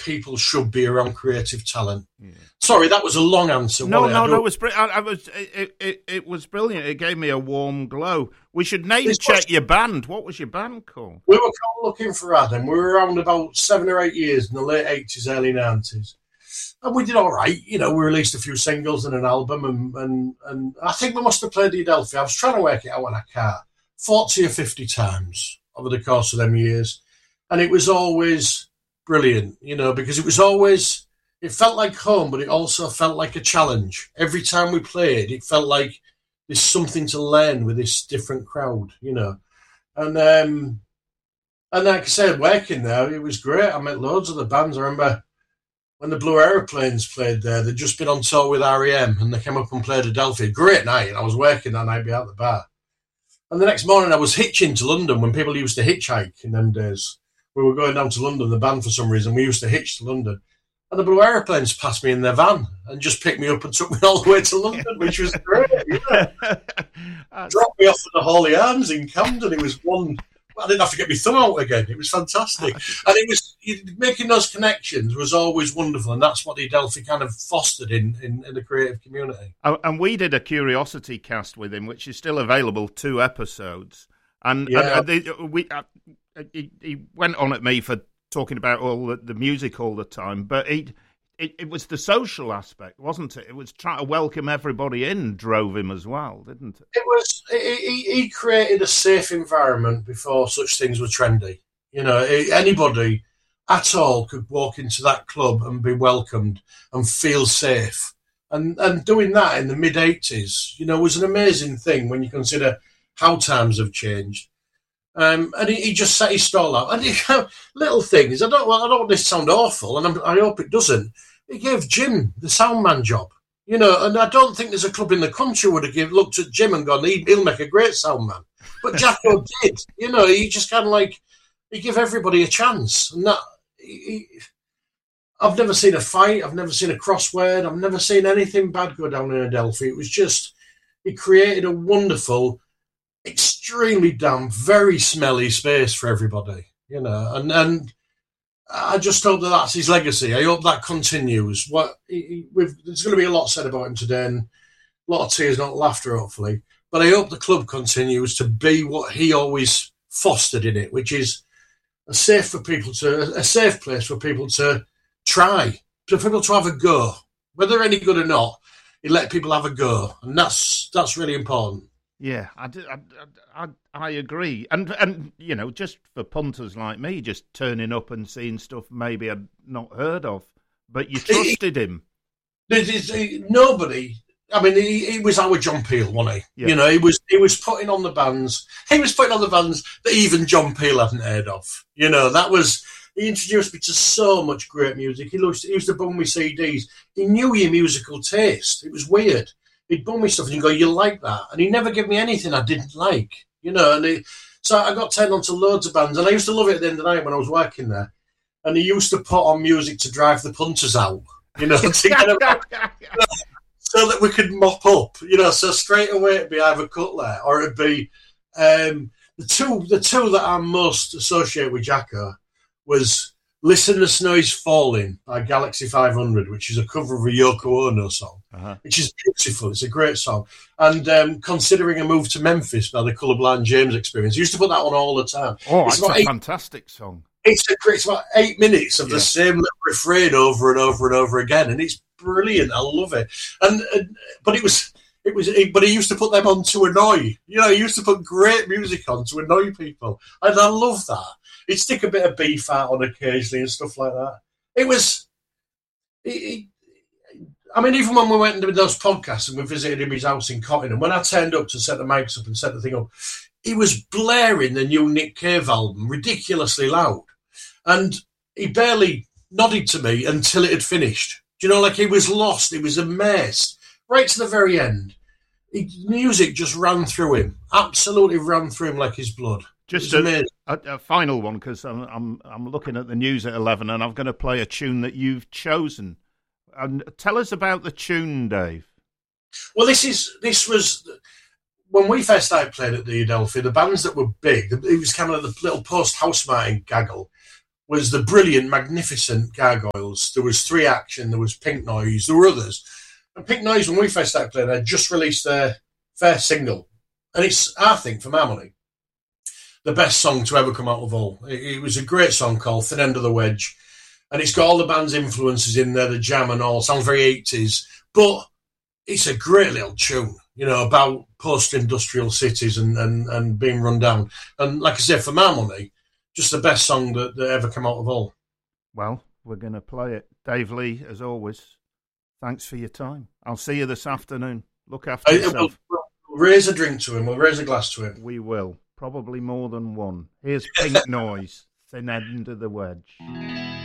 people should be around creative talent. Yeah. Sorry, that was a long answer. No, it was it was brilliant. It gave me a warm glow. We should name check your band. What was your band called? We were called Looking for Adam. We were around about 7 or 8 years in the late 80s, early 90s. And we did all right. You know, we released a few singles and an album, and I think we must have played the Adelphi. I was trying to work it out on a car 40 or 50 times over the course of them years. And it was always brilliant, you know, because it felt like home, but it also felt like a challenge. Every time we played, it felt like there's something to learn with this different crowd, you know. And like I said, working there, it was great. I met loads of the bands. I remember when the Blue Aeroplanes played there, they'd just been on tour with R.E.M. and they came up and played Adelphi. Great night. I was working that night behind the bar. And the next morning I was hitching to London when people used to hitchhike in them days. We were going down to London, the band, for some reason. We used to hitch to London. And the Blue Aeroplanes passed me in their van and just picked me up and took me all the way to London, which was great. You know? Dropped me off at the Holy Arms in Camden. It was one... I didn't have to get my thumb out again. It was fantastic. And it was... Making those connections was always wonderful, and that's what the Adelphi kind of fostered in the creative community. And we did a Curiosity cast with him, which is still available, 2 episodes. And he went on at me for talking about all the music all the time, but it was the social aspect, wasn't it? It was trying to welcome everybody in, drove him as well, didn't it? It was. He created a safe environment before such things were trendy. You know, anybody at all could walk into that club and be welcomed and feel safe. And doing that in the mid-'80s, you know, was an amazing thing when you consider how times have changed. And he just set his stall out. And little things. I don't want this to sound awful, and I hope it doesn't. He gave Jim the sound man job, you know. And I don't think there's a club in the country would have looked at Jim and gone, he'll make a great sound man. But Jacko did, you know. He just kind of like he gave everybody a chance, and that. I've never seen a fight. I've never seen a crossword. I've never seen anything bad go down in Adelphi. It was just he created a wonderful, extremely damp, very smelly space for everybody, you know, and I just hope that's his legacy. I hope that continues. There's going to be a lot said about him today, and a lot of tears, not laughter, hopefully. But I hope the club continues to be what he always fostered in it, which is a safe place for people to try, for people to have a go, whether they're any good or not. He let people have a go, and that's really important. Yeah, I agree, and you know, just for punters like me, just turning up and seeing stuff maybe I'd not heard of, but you trusted him. Nobody. I mean, he was our John Peel, wasn't he? Yeah. You know, he was putting on the bands. He was putting on the bands that even John Peel hadn't heard of. You know, he introduced me to so much great music. He used to bum me CDs. He knew your musical taste. It was weird. He'd bum me stuff and he'd go, "You like that?" And he never gave me anything I didn't like. You know, so I got turned on to loads of bands, and I used to love it at the end of the night when I was working there. And he used to put on music to drive the punters out, you know, to get them out, so that we could mop up, you know. So straight away it'd be either Cutler or it'd be the two that I most associate with Jacko was "Listen, the Snow is Falling" by Galaxy 500, which is a cover of a Yoko Ono song, which is beautiful. It's a great song. And "Considering a Move to Memphis" by the Colourblind James Experience. I used to put that on all the time. Oh, it's a fantastic song. It's about 8 minutes of the same little refrain over and over and over again, and it's brilliant. I love it. But he used to put them on to annoy. You know, he used to put great music on to annoy people, and I love that. He'd stick a bit of beef out on occasionally and stuff like that. It was... I mean, even when we went into those podcasts and we visited him his house in Cottingham, when I turned up to set the mics up and set the thing up, he was blaring the new Nick Cave album ridiculously loud. And he barely nodded to me until it had finished. Do you know, like he was lost. He was amazed. Right to the very end. Music just ran through him. Absolutely ran through him like his blood. Just a final one, because I'm looking at the news at 11 and I'm going to play a tune that you've chosen. And tell us about the tune, Dave. Well, this was when we first started playing at the Adelphi. The bands that were big, it was kind of the little post-Housemartin gaggle, was the brilliant, magnificent Gargoyles. There was Three Action, there was Pink Noise, there were others. And Pink Noise, when we first started playing, they just released their first single. And it's, I think, for my money, the best song to ever come out of all. It was a great song called Thin End of the Wedge. And it's got all the band's influences in there, the jam and all. Sounds very 80s. But it's a great little tune, you know, about post-industrial cities and being run down. And like I said, for my money, just the best song that ever came out of all. Well, we're going to play it. Dave Lee, as always, thanks for your time. I'll see you this afternoon. Look after yourself. We'll raise a drink to him. We'll raise a glass to him. We will. Probably more than one. Here's Pink Noise, Thin End of the Wedge.